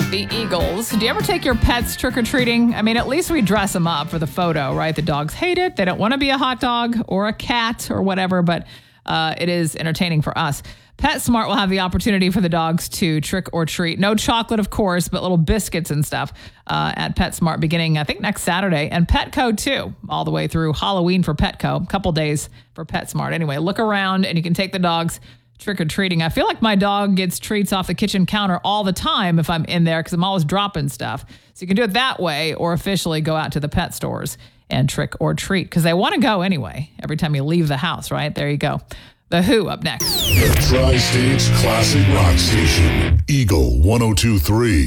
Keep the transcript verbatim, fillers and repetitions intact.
The Eagles. Do you ever take your pets trick-or-treating? I mean, at least we dress them up for the photo, right? The dogs hate it. They don't want to be a hot dog or a cat or whatever, but uh, it is entertaining for us. PetSmart will have the opportunity for the dogs to trick or treat. No chocolate, of course, but little biscuits and stuff uh, at PetSmart beginning, I think, next Saturday. And Petco, too, all the way through Halloween for Petco. A couple days for PetSmart. Anyway, look around and you can take the dogs trick-or-treating. I feel like my dog gets treats off the kitchen counter all the time if I'm in there because I'm always dropping stuff. So you can do it that way or officially go out to the pet stores and trick or treat because they want to go anyway every time you leave the house, right? There you go. The Who up next. The Tri-States Classic Rock Station, Eagle one oh two point three.